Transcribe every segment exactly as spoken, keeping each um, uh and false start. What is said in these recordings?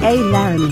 Hey Laramie.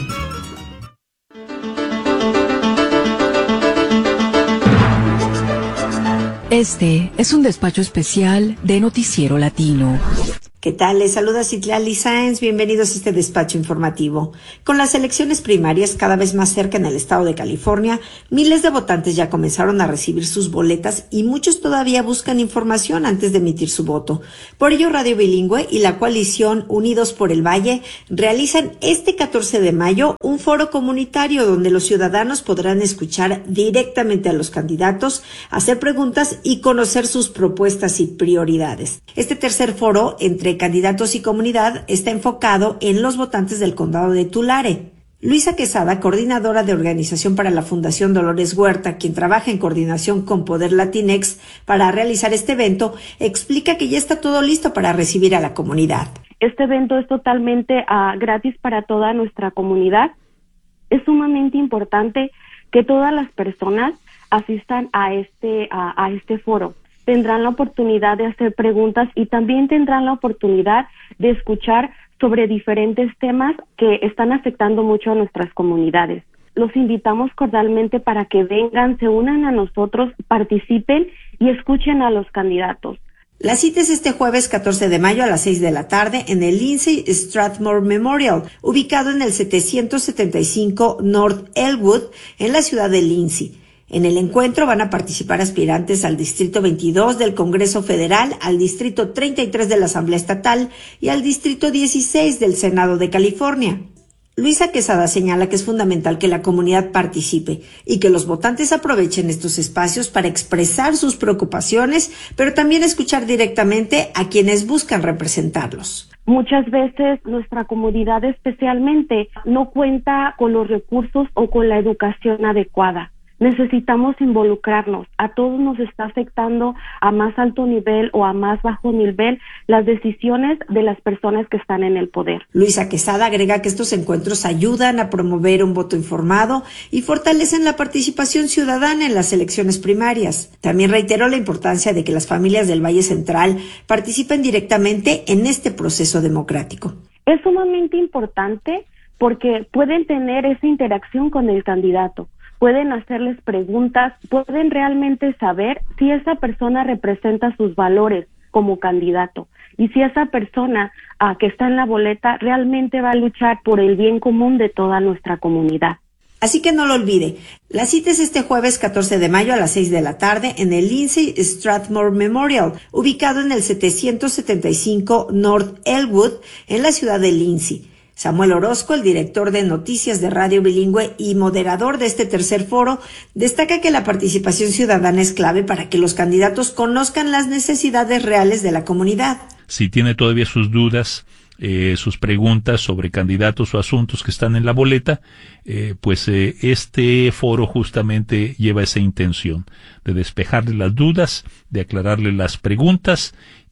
Este es un despacho especial de Noticiero Latino. ¿Qué tal? Les saluda Citlali Sáenz. Bienvenidos a este despacho informativo. Con las elecciones primarias cada vez más cerca en el estado de California, miles de votantes ya comenzaron a recibir sus boletas y muchos todavía buscan información antes de emitir su voto. Por ello, Radio Bilingüe y la coalición Unidos por el Valle realizan este catorce de mayo un foro comunitario donde los ciudadanos podrán escuchar directamente a los candidatos, hacer preguntas y conocer sus propuestas y prioridades. Este tercer foro entre candidatos y comunidad está enfocado en los votantes del condado de Tulare. Luisa Quesada, coordinadora de organización para la Fundación Dolores Huerta, quien trabaja en coordinación con Poder Latinex para realizar este evento, explica que ya está todo listo para recibir a la comunidad. Este evento es totalmente uh, gratis para toda nuestra comunidad. Es sumamente importante que todas las personas asistan a este, uh, a este foro. Tendrán la oportunidad de hacer preguntas y también tendrán la oportunidad de escuchar sobre diferentes temas que están afectando mucho a nuestras comunidades. Los invitamos cordialmente para que vengan, se unan a nosotros, participen y escuchen a los candidatos. La cita es este jueves catorce de mayo a las seis de la tarde en el Lindsay Strathmore Memorial, ubicado en el setecientos setenta y cinco North Elwood, en la ciudad de Lindsay. En el encuentro van a participar aspirantes al Distrito veintidós del Congreso Federal, al Distrito treinta y tres de la Asamblea Estatal y al Distrito dieciséis del Senado de California. Luisa Quesada señala que es fundamental que la comunidad participe y que los votantes aprovechen estos espacios para expresar sus preocupaciones, pero también escuchar directamente a quienes buscan representarlos. Muchas veces nuestra comunidad especialmente no cuenta con los recursos o con la educación adecuada. Necesitamos involucrarnos. A todos nos está afectando a más alto nivel o a más bajo nivel las decisiones de las personas que están en el poder. Luisa Quesada agrega que estos encuentros ayudan a promover un voto informado y fortalecen la participación ciudadana en las elecciones primarias. También reiteró la importancia de que las familias del Valle Central participen directamente en este proceso democrático. Es sumamente importante porque pueden tener esa interacción con el candidato. Pueden hacerles preguntas, pueden realmente saber si esa persona representa sus valores como candidato y si esa persona uh, que está en la boleta realmente va a luchar por el bien común de toda nuestra comunidad. Así que no lo olvide, la cita es este jueves catorce de mayo a las seis de la tarde en el Lindsay Strathmore Memorial, ubicado en el setecientos setenta y cinco North Elwood, en la ciudad de Lindsay. Samuel Orozco, el director de noticias de Radio Bilingüe y moderador de este tercer foro, destaca que la participación ciudadana es clave para que los candidatos conozcan las necesidades reales de la comunidad. Si tiene todavía sus dudas, eh, sus preguntas sobre candidatos o asuntos que están en la boleta, eh, pues eh, este foro justamente lleva esa intención de despejarle las dudas, de aclararle las preguntas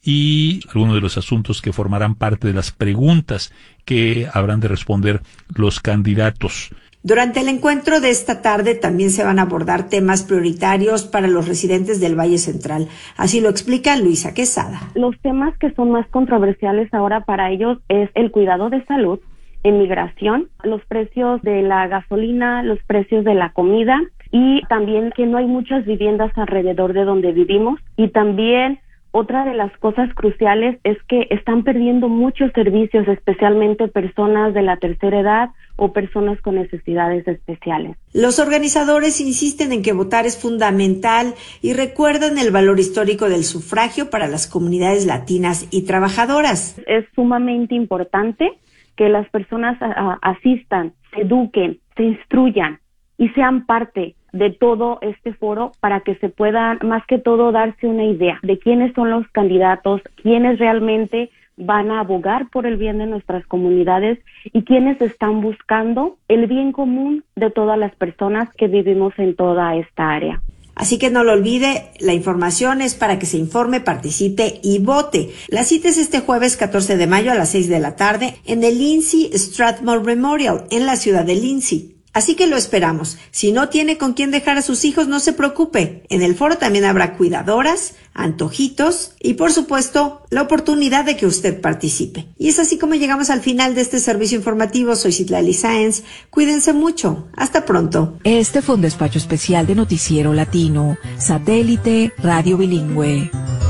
y algunos de los asuntos que formarán parte de las preguntas que habrán de responder los candidatos. Durante el encuentro de esta tarde también se van a abordar temas prioritarios para los residentes del Valle Central. Así lo explica Luisa Quesada. Los temas que son más controversiales ahora para ellos es el cuidado de salud, inmigración, los precios de la gasolina, los precios de la comida y también que no hay muchas viviendas alrededor de donde vivimos y también otra de las cosas cruciales es que están perdiendo muchos servicios, especialmente personas de la tercera edad o personas con necesidades especiales. Los organizadores insisten en que votar es fundamental y recuerdan el valor histórico del sufragio para las comunidades latinas y trabajadoras. Es sumamente importante que las personas a, a, asistan, se eduquen, se instruyan y sean parte de todo este foro para que se pueda, más que todo, darse una idea de quiénes son los candidatos, quiénes realmente van a abogar por el bien de nuestras comunidades y quiénes están buscando el bien común de todas las personas que vivimos en toda esta área. Así que no lo olvide, la información es para que se informe, participe y vote. La cita es este jueves catorce de mayo a las seis de la tarde en el Lindsay Strathmore Memorial, en la ciudad de Lindsay. Así que lo esperamos. Si no tiene con quién dejar a sus hijos, no se preocupe. En el foro también habrá cuidadoras, antojitos y, por supuesto, la oportunidad de que usted participe. Y es así como llegamos al final de este servicio informativo. Soy Citlali Sáenz. Cuídense mucho. Hasta pronto. Este fue un despacho especial de Noticiero Latino, Satélite Radio Bilingüe.